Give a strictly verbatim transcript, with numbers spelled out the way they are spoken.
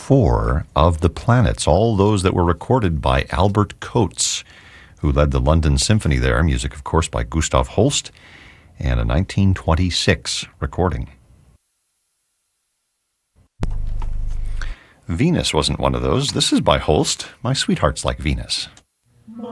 four of the planets, all those that were recorded by Albert Coates, who led the London Symphony there. Music, of course, by Gustav Holst, and a nineteen twenty-six recording. Venus wasn't one of those. This is by Holst. My Sweetheart's Like Venus.